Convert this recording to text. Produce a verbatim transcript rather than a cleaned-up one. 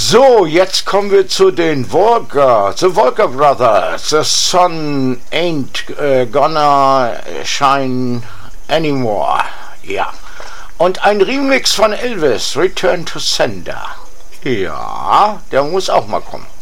So, jetzt kommen wir zu den Walker, The Walker Brothers. The sun ain't uh, gonna shine anymore. Ja. Und ein Remix von Elvis, Return to Sender. Ja, der muss auch mal kommen.